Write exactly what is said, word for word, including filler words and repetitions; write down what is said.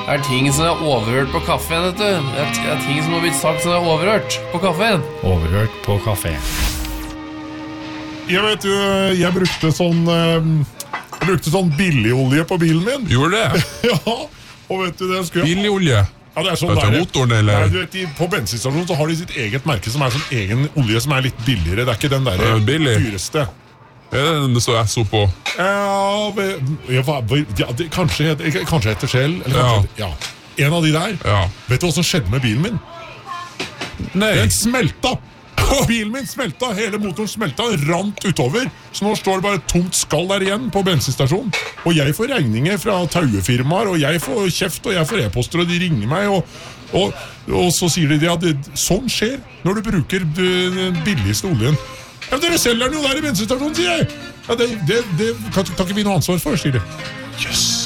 Det er ting som er overhørt på kaffen, vet du. Det er, det er ting som har blitt sagt som er overhørt på kaffen. Overhørt på kafé. Jeg vet jo, jeg brukte sånn Jeg brukte sånn billigolje på bilen min. Gjorde det? Ja, og vet du det jeg skulle... Billigolje? Ja, det er sånn der, motoren, eller? Nei, du vet, på bensinstasjonen så har de sitt eget merke som er sånn egen olje som er litt billigere. Det er ikke den der billig. dyreste. Er det den det står S O på? Ja, ja, ja det, kanskje, kanskje etter selv eller kanskje, ja. ja. En av de der. Ja. Vet du hva som skjedde med bilen min? Nei. Den smelta. Bilen min smelta, hele motoren smelta, rant utover. Så nå står det bare et tomt skall der igjen på bensinstasjonen. Og jeg får regninger fra tauefirmaer, og jeg får kjeft, og jeg får e-poster, og de ringer meg, og, og, og så sier de at ja, sånn skjer når du bruker den billigste oljen. Ja, men dere selger den jo der i bensinstasjonen, sier jeg. Ja, det, det, det kan, kan ikke vi noe ansvar for, sier de. Jøss.